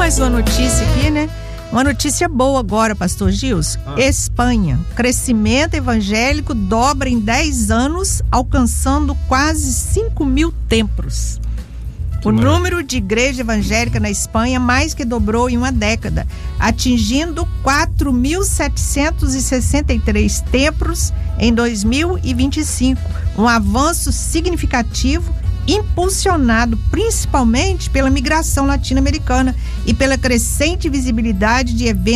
mais uma notícia aqui, né? Uma notícia boa agora, pastor Gilson. Espanha, crescimento evangélico dobra em 10 anos, alcançando quase 5.000 templos. O número de igreja evangélica na Espanha mais que dobrou em uma década, atingindo 4.763 templos em 2025. Um avanço significativo, impulsionado principalmente pela migração latino-americana e pela crescente visibilidade de eventos